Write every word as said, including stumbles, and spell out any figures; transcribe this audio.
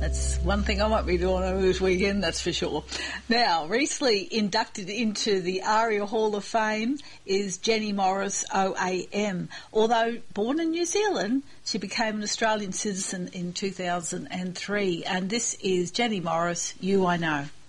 That's one thing I won't be doing over this weekend, that's for sure. Now, recently inducted into the ARIA Hall of Fame is Jenny Morris O A M. Although born in New Zealand, she became an Australian citizen in two thousand three. And this is Jenny Morris, You I Know.